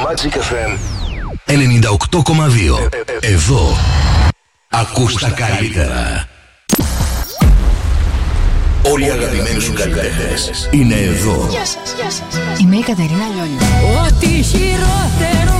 Magic FM 98,2. Εδώ ακούς τα καλύτερα. Όλοι οι αγαπημένοι σου καλλιτέχνες είναι εδώ. Γεια σας. Είμαι η Κατερίνα Λιόλιο. Ό,τι χειρότερο